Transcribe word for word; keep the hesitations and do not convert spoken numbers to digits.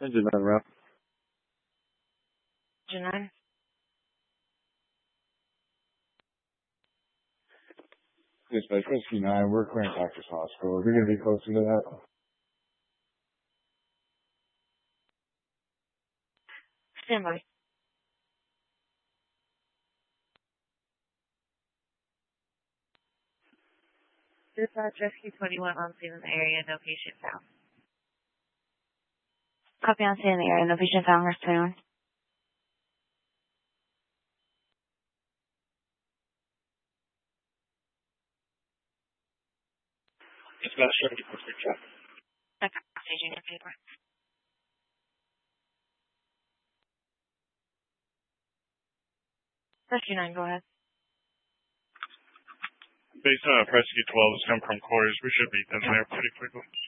Engine nine route. Engine nine. Dispatch, Whiskey nine, we're clearing Texas Hospital. Are we going to be closer to that? Stand by. Dispatch, Rescue twenty-one on scene in the area, no patient found. Copy on scene in the area, no patient found, Rescue twenty-one. Dispatch, ready for check. Okay, staging your paper. Rescue nine, go ahead. Based on Rescue twelve has come from quarters, we should beat them there pretty quickly.